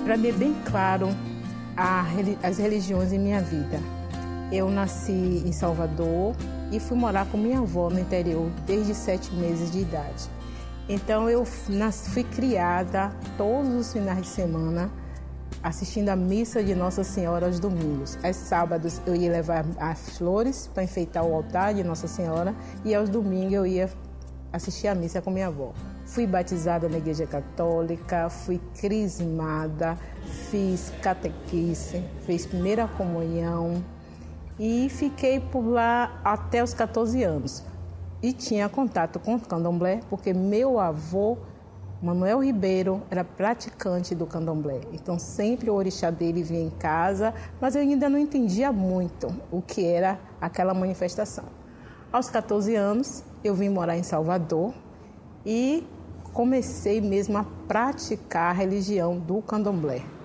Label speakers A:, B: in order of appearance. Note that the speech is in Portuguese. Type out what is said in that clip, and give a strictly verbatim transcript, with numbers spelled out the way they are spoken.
A: Para mim é bem claro a, as religiões em minha vida. Eu nasci em Salvador e fui morar com minha avó no interior desde sete meses de idade. Então eu nasci, fui criada todos os finais de semana assistindo a missa de Nossa Senhora aos domingos. Aos sábados eu ia levar as flores para enfeitar o altar de Nossa Senhora e aos domingos eu ia assistir a missa com minha avó. Fui batizada na Igreja Católica, fui crismada, fiz catequese, fiz primeira comunhão e fiquei por lá até os catorze anos. E tinha contato com o candomblé, porque meu avô, Manuel Ribeiro, era praticante do candomblé. Então sempre o orixá dele vinha em casa, mas eu ainda não entendia muito o que era aquela manifestação. Aos catorze anos, eu vim morar em Salvador e comecei mesmo a praticar a religião do candomblé.